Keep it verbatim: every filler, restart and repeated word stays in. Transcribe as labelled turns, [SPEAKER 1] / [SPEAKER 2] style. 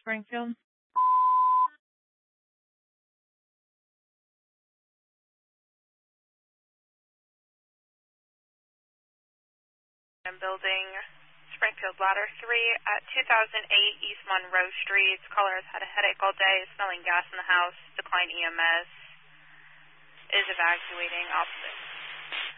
[SPEAKER 1] Springfield.
[SPEAKER 2] Building Springfield Ladder three at two thousand eight East Monroe Street. Caller has had a headache all day, smelling gas in the house, declined E M S, is evacuating opposite.